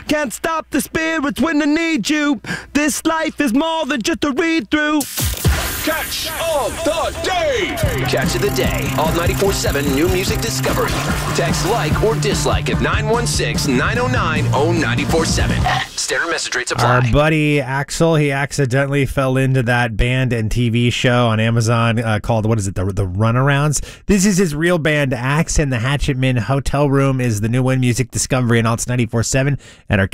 can't stop the spirits when they need you. This life is more than just a read-through. Catch of the day. Catch of the day. All 94.7 New Music Discovery. Text like or dislike at 916-909-0947. Standard message rates apply. Our buddy Axel, he accidentally fell into that band and TV show on Amazon called, what is it, the Runarounds? This is his real band, Axe and the Hatchet Men. Hotel Room is the new one, Music Discovery, and all it's 94.7. And our